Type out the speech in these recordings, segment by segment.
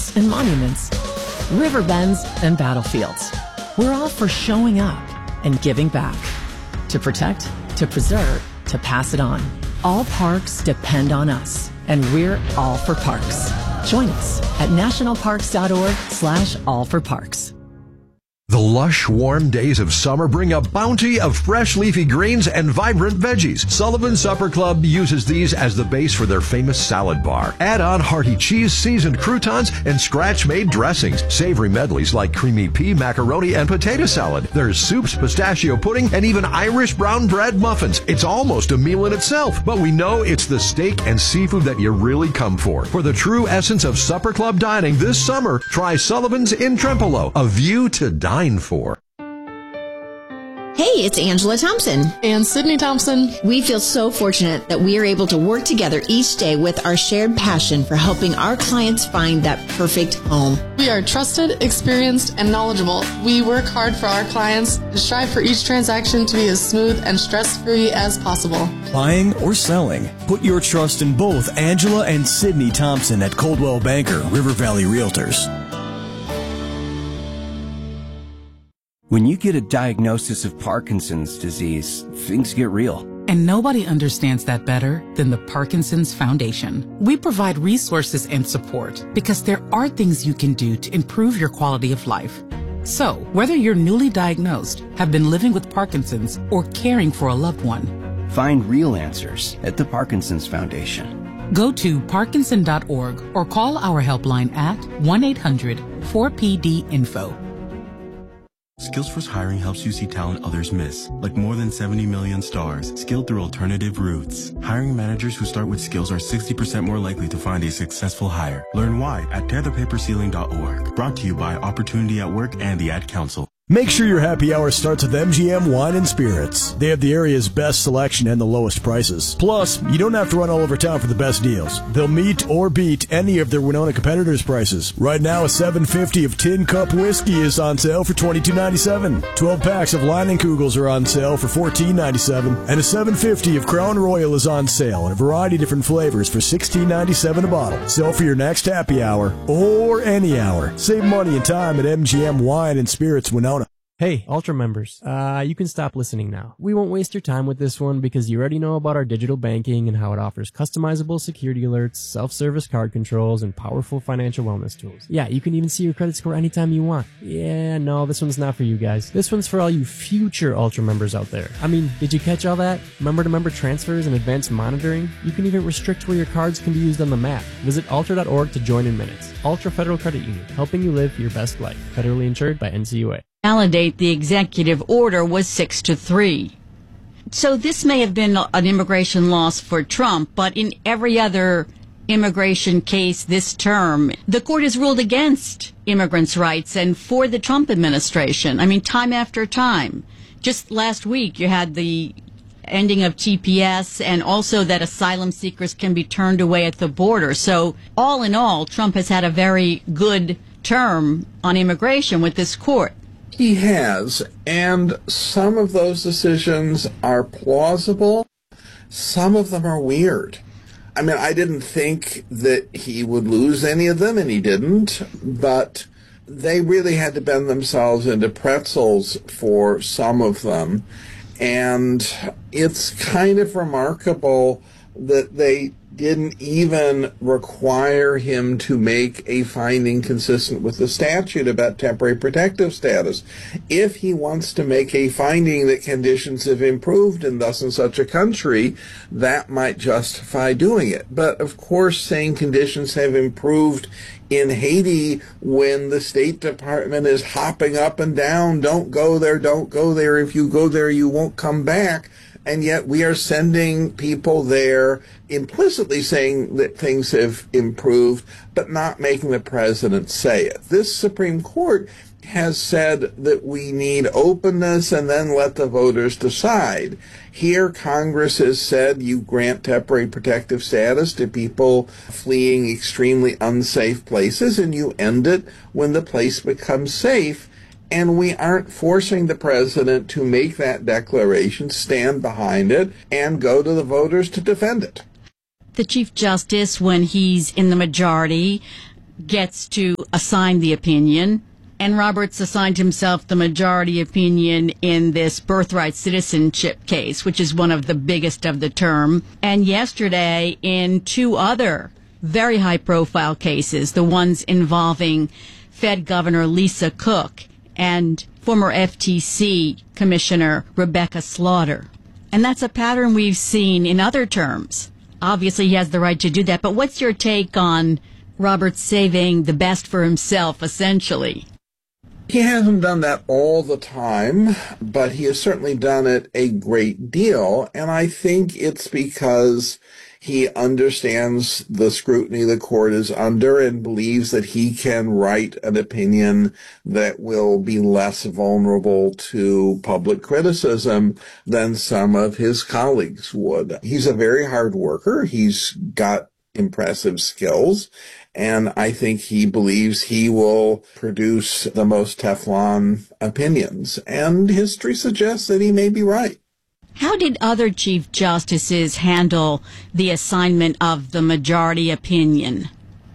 landmarks and monuments, river bends and battlefields. We're all for showing up and giving back. To protect, to preserve, to pass it on. All parks depend on us, and we're all for parks. Join us at nationalparks.org/allforparks. The lush, warm days of summer bring a bounty of fresh leafy greens and vibrant veggies. Sullivan Supper Club uses these as the base for their famous salad bar. Add on hearty cheese, seasoned croutons, and scratch-made dressings. Savory medleys like creamy pea, macaroni, and potato salad. There's soups, pistachio pudding, and even Irish brown bread muffins. It's almost a meal in itself, but we know it's the steak and seafood that you really come for. For the true essence of Supper Club dining this summer, try Sullivan's in Trempealeau, a view to die for. Hey, it's Angela Thompson. And Sydney Thompson. We feel so fortunate that we are able to work together each day with our shared passion for helping our clients find that perfect home. We are trusted, experienced, and knowledgeable. We work hard for our clients and strive for each transaction to be as smooth and stress-free as possible. Buying or selling? Put your trust in both Angela and Sydney Thompson at Coldwell Banker, River Valley Realtors. When you get a diagnosis of Parkinson's disease, things get real. And nobody understands that better than the Parkinson's Foundation. We provide resources and support because there are things you can do to improve your quality of life. So, whether you're newly diagnosed, have been living with Parkinson's, or caring for a loved one, find real answers at the Parkinson's Foundation. Go to parkinson.org or call our helpline at 1-800-4PD-INFO. Skillsforce Hiring helps you see talent others miss, like more than 70 million stars, skilled through alternative routes. Hiring managers who start with skills are 60% more likely to find a successful hire. Learn why at tearthepaperceiling.org. Brought to you by Opportunity at Work and the Ad Council. Make sure your happy hour starts with MGM Wine and Spirits. They have the area's best selection and the lowest prices. Plus, you don't have to run all over town for the best deals. They'll meet or beat any of their Winona competitors' prices. Right now, a $7.50 of Tin Cup whiskey is on sale for $22.97. 12 packs of Leinenkugels are on sale for $14.97. And a $7.50 of Crown Royal is on sale in a variety of different flavors for $16.97 a bottle. So for your next happy hour, or any hour, save money and time at MGM Wine and Spirits Winona. Hey, Ultra members, you can stop listening now. We won't waste your time with this one because you already know about our digital banking and how it offers customizable security alerts, self-service card controls, and powerful financial wellness tools. Yeah, you can even see your credit score anytime you want. Yeah, no, this one's not for you guys. This one's for all you future Ultra members out there. I mean, did you catch all that? Member-to-member transfers and advanced monitoring? You can even restrict where your cards can be used on the map. Visit ultra.org to join in minutes. Ultra Federal Credit Union, helping you live your best life. Federally insured by NCUA. Validate the executive order was 6-3. So this may have been an immigration loss for Trump, but in every other immigration case this term, the court has ruled against immigrants' rights and for the Trump administration. I mean, time after time. Just last week, you had the ending of TPS and also that asylum seekers can be turned away at the border. So all in all, Trump has had a very good term on immigration with this court. He has, and some of those decisions are plausible. Some of them are weird. I mean, I didn't think that he would lose any of them, and he didn't, but they really had to bend themselves into pretzels for some of them. And it's kind of remarkable that they didn't even require him to make a finding consistent with the statute about temporary protective status. If he wants to make a finding that conditions have improved in thus and such a country, that might justify doing it. But of course, saying conditions have improved in Haiti when the State Department is hopping up and down, don't go there, don't go there, if you go there you won't come back, and yet we are sending people there implicitly saying that things have improved, but not making the president say it. This Supreme Court has said that we need openness and then let the voters decide. Here, Congress has said you grant temporary protective status to people fleeing extremely unsafe places, and you end it when the place becomes safe. And we aren't forcing the president to make that declaration, stand behind it, and go to the voters to defend it. The Chief Justice, when he's in the majority, gets to assign the opinion, and Roberts assigned himself the majority opinion in this birthright citizenship case, which is one of the biggest of the term. And yesterday, in two other very high-profile cases, the ones involving Fed Governor Lisa Cook and former FTC Commissioner Rebecca Slaughter. And that's a pattern we've seen in other terms. Obviously, he has the right to do that, but what's your take on Roberts saving the best for himself, essentially? He hasn't done that all the time, but he has certainly done it a great deal, and I think it's because he understands the scrutiny the court is under and believes that he can write an opinion that will be less vulnerable to public criticism than some of his colleagues would. He's a very hard worker. He's got impressive skills, and I think he believes he will produce the most Teflon opinions, and history suggests that he may be right. How did other Chief Justices handle the assignment of the majority opinion?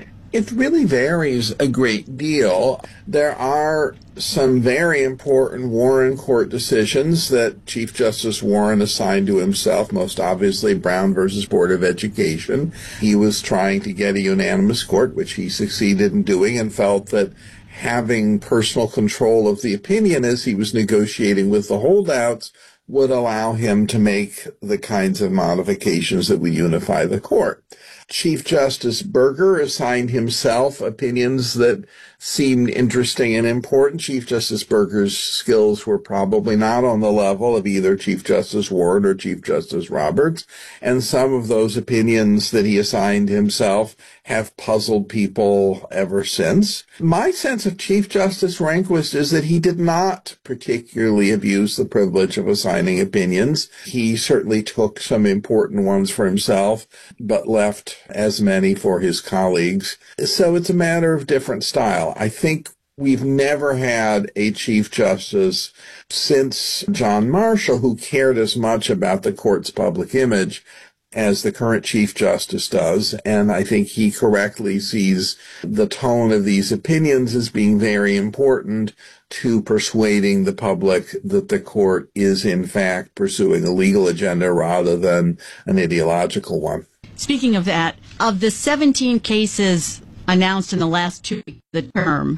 It really varies a great deal. There are some very important Warren Court decisions that Chief Justice Warren assigned to himself, most obviously Brown versus Board of Education. He was trying to get a unanimous court, which he succeeded in doing, and felt that having personal control of the opinion as he was negotiating with the holdouts would allow him to make the kinds of modifications that would unify the court. Chief Justice Burger assigned himself opinions that seemed interesting and important. Chief Justice Burger's skills were probably not on the level of either Chief Justice Warren or Chief Justice Roberts, and some of those opinions that he assigned himself have puzzled people ever since. My sense of Chief Justice Rehnquist is that he did not particularly abuse the privilege of assigning opinions. He certainly took some important ones for himself, but left as many for his colleagues. So it's a matter of different style. I think we've never had a Chief Justice since John Marshall who cared as much about the court's public image as the current Chief Justice does, and I think he correctly sees the tone of these opinions as being very important to persuading the public that the court is in fact pursuing a legal agenda rather than an ideological one. Speaking of that, of the 17 cases announced in the last 2 weeks of the term,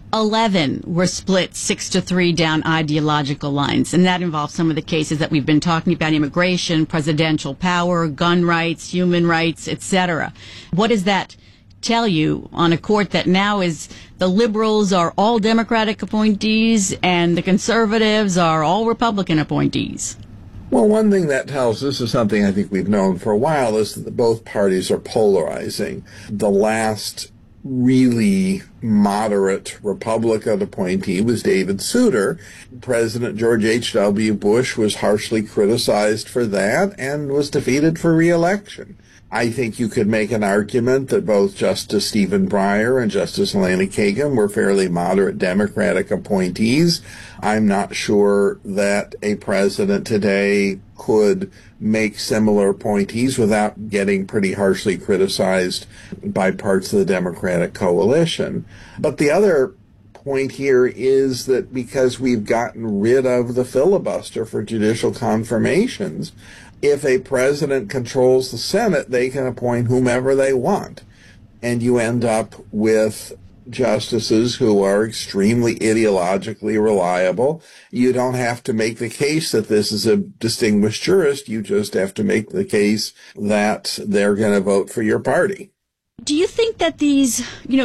11 were split 6-3 down ideological lines, and that involves some of the cases that we've been talking about: immigration, presidential power, gun rights, human rights, etc. What does that tell you on a court that now is the liberals are all Democratic appointees and the conservatives are all Republican appointees? Well, one thing that tells us is something I think we've known for a while, is that both parties are polarizing. The last really moderate Republican appointee was David Souter. President George H.W. Bush was harshly criticized for that and was defeated for re-election. I think you could make an argument that both Justice Stephen Breyer and Justice Elena Kagan were fairly moderate Democratic appointees. I'm not sure that a president today could make similar appointees without getting pretty harshly criticized by parts of the Democratic coalition. But the other point here is that because we've gotten rid of the filibuster for judicial confirmations, if a president controls the Senate, they can appoint whomever they want. And you end up with justices who are extremely ideologically reliable. You don't have to make the case that this is a distinguished jurist. You just have to make the case that they're going to vote for your party. Do you think that these,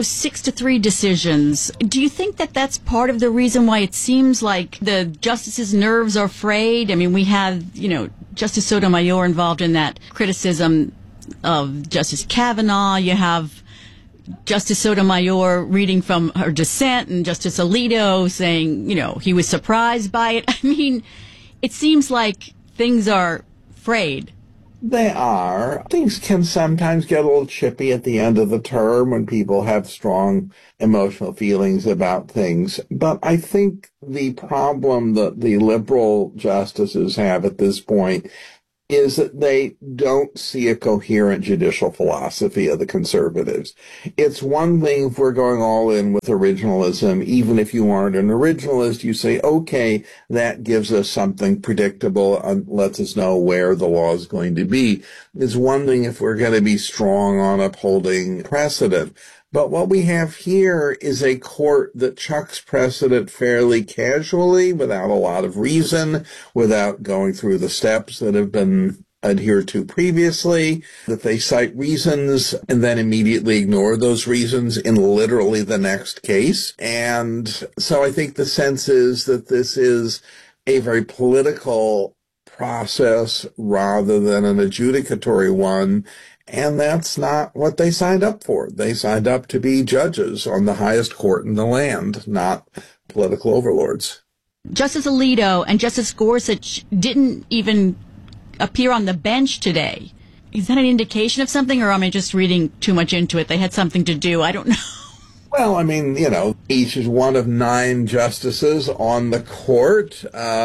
6-3 decisions, do you think that that's part of the reason why it seems like the justices' nerves are frayed? I mean, we have, Justice Sotomayor involved in that criticism of Justice Kavanaugh. You have Justice Sotomayor reading from her dissent and Justice Alito saying, he was surprised by it. I mean, it seems like things are frayed. They are. Things can sometimes get a little chippy at the end of the term when people have strong emotional feelings about things. But I think the problem that the liberal justices have at this point is that they don't see a coherent judicial philosophy of the conservatives. It's one thing if we're going all in with originalism. Even if you aren't an originalist, you say, okay, that gives us something predictable and lets us know where the law is going to be. It's one thing if we're going to be strong on upholding precedent. But what we have here is a court that chucks precedent fairly casually, without a lot of reason, without going through the steps that have been adhered to previously, that they cite reasons and then immediately ignore those reasons in literally the next case. And so I think the sense is that this is a very political process rather than an adjudicatory one. And that's not what they signed up for. They signed up to be judges on the highest court in the land, not political overlords. Justice Alito and Justice Gorsuch didn't even appear on the bench today. Is that an indication of something, or am I just reading too much into it? They had something to do. I don't know. Well, I mean, each is one of 9 justices on the court,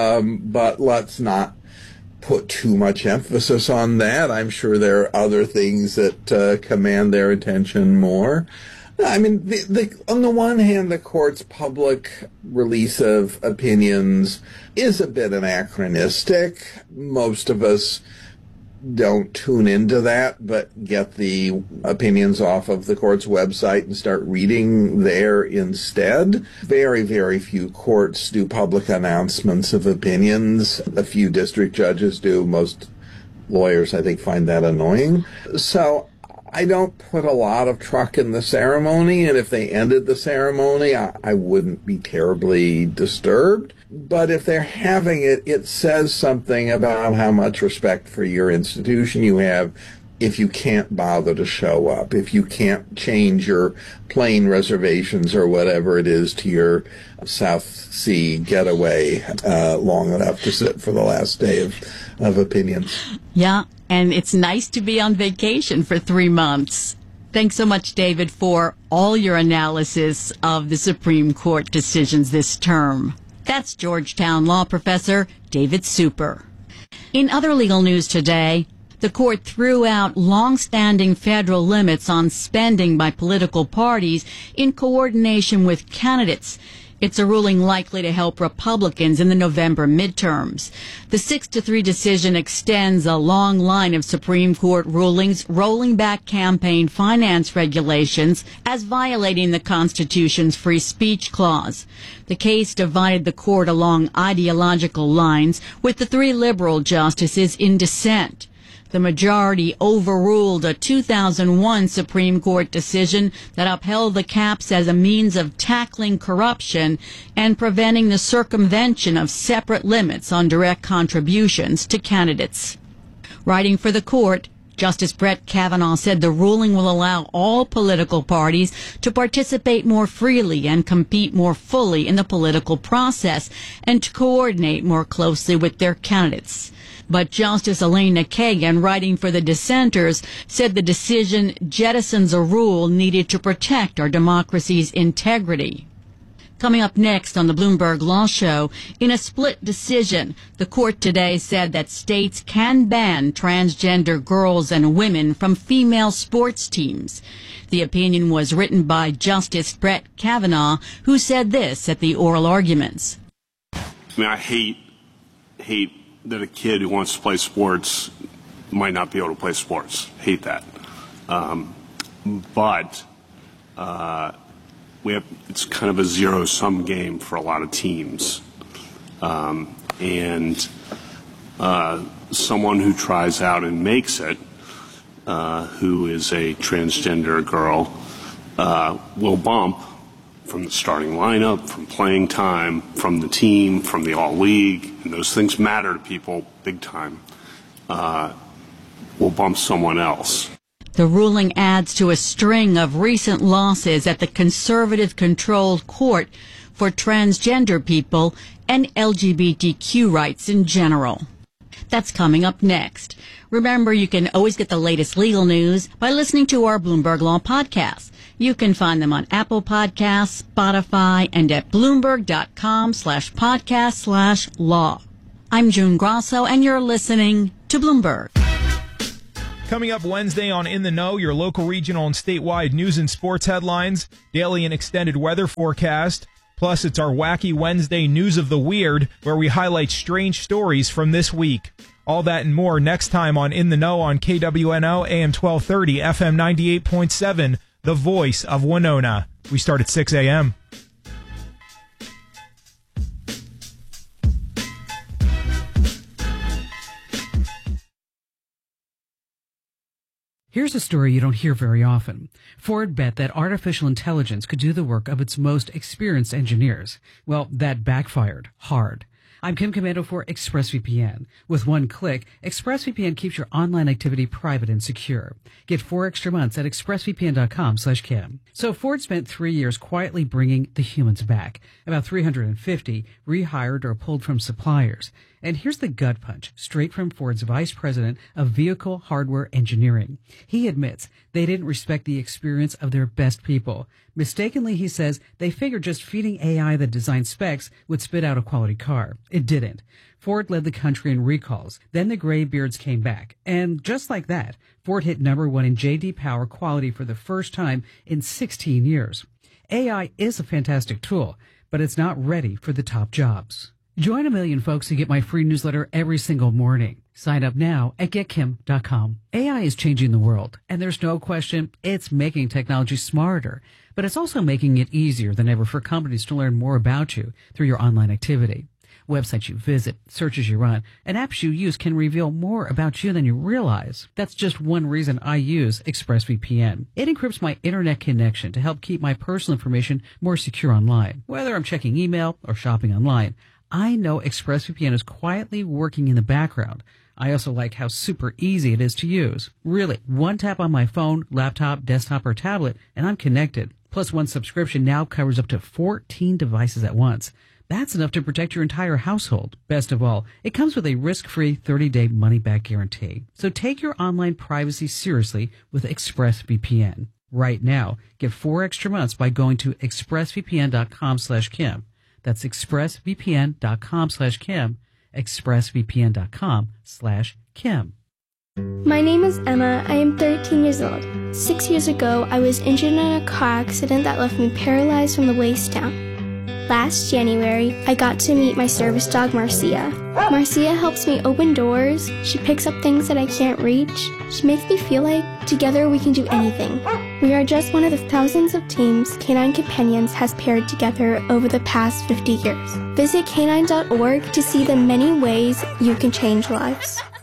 but let's not put too much emphasis on that. I'm sure there are other things that command their attention more. I mean, on the one hand, the court's public release of opinions is a bit anachronistic. Most of us don't tune into that, but get the opinions off of the court's website and start reading there instead. Very, very few courts do public announcements of opinions. A few district judges do. Most lawyers, I think, find that annoying. So I don't put a lot of truck in the ceremony, and if they ended the ceremony, I wouldn't be terribly disturbed. But if they're having it, it says something about how much respect for your institution you have if you can't bother to show up, if you can't change your plane reservations or whatever it is to your South Sea getaway long enough to sit for the last day of opinions. Yeah, and it's nice to be on vacation for 3 months. Thanks so much, David, for all your analysis of the Supreme Court decisions this term. That's Georgetown law professor David Super. In other legal news today, the court threw out long-standing federal limits on spending by political parties in coordination with candidates. It's a ruling likely to help Republicans in the November midterms. The 6-3 decision extends a long line of Supreme Court rulings rolling back campaign finance regulations as violating the Constitution's free speech clause. The case divided the court along ideological lines, with the 3 liberal justices in dissent. The majority overruled a 2001 Supreme Court decision that upheld the caps as a means of tackling corruption and preventing the circumvention of separate limits on direct contributions to candidates. Writing for the court, Justice Brett Kavanaugh said the ruling will allow all political parties to participate more freely and compete more fully in the political process and to coordinate more closely with their candidates. But Justice Elena Kagan, writing for the dissenters, said the decision jettisons a rule needed to protect our democracy's integrity. Coming up next on the Bloomberg Law Show, in a split decision, the court today said that states can ban transgender girls and women from female sports teams. The opinion was written by Justice Brett Kavanaugh, who said this at the oral arguments. I mean, I hate that a kid who wants to play sports might not be able to play sports. Hate that. But it's kind of a zero-sum game for a lot of teams. And someone who tries out and makes it, who is a transgender girl, will bump from the starting lineup, from playing time, from the team, from the all-league, and those things matter to people big time, will bump someone else. The ruling adds to a string of recent losses at the conservative-controlled court for transgender people and LGBTQ rights in general. That's coming up next. Remember, you can always get the latest legal news by listening to our Bloomberg Law podcasts. You can find them on Apple Podcasts, Spotify, and at Bloomberg.com/podcast/law. I'm June Grosso, and you're listening to Bloomberg. Coming up Wednesday on In the Know, your local, regional, and statewide news and sports headlines, daily and extended weather forecast. Plus, it's our Wacky Wednesday News of the Weird, where we highlight strange stories from this week. All that and more next time on In the Know on KWNO, AM 1230, FM 98.7, the voice of Winona. We start at 6 a.m. Here's a story you don't hear very often. Ford bet that artificial intelligence could do the work of its most experienced engineers. Well, that backfired hard. I'm Kim Commando for ExpressVPN. With one click, ExpressVPN keeps your online activity private and secure. Get 4 extra months at expressvpn.com/Kim. So Ford spent 3 years quietly bringing the humans back. About 350 rehired or pulled from suppliers. And here's the gut punch, straight from Ford's vice president of vehicle hardware engineering. He admits they didn't respect the experience of their best people. Mistakenly, he says, they figured just feeding AI the design specs would spit out a quality car. It didn't. Ford led the country in recalls. Then the graybeards came back. And just like that, Ford hit #1 in J.D. Power quality for the first time in 16 years. AI is a fantastic tool, but it's not ready for the top jobs. Join a million folks who get my free newsletter every single morning. Sign up now at getkim.com. AI is changing the world, and there's no question it's making technology smarter, but it's also making it easier than ever for companies to learn more about you through your online activity. Websites you visit, searches you run, and apps you use can reveal more about you than you realize. That's just one reason I use ExpressVPN. It encrypts my internet connection to help keep my personal information more secure online. Whether I'm checking email or shopping online, I know ExpressVPN is quietly working in the background. I also like how super easy it is to use. Really, one tap on my phone, laptop, desktop, or tablet, and I'm connected. Plus, one subscription now covers up to 14 devices at once. That's enough to protect your entire household. Best of all, it comes with a risk-free 30-day money-back guarantee. So take your online privacy seriously with ExpressVPN. Right now, get 4 extra months by going to expressvpn.com/Kim. That's expressvpn.com/Kim, expressvpn.com/Kim. My name is Emma. I am 13 years old. 6 years ago, I was injured in a car accident that left me paralyzed from the waist down. Last January, I got to meet my service dog, Marcia. Marcia helps me open doors. She picks up things that I can't reach. She makes me feel like together we can do anything. We are just one of the thousands of teams Canine Companions has paired together over the past 50 years. Visit canine.org to see the many ways you can change lives.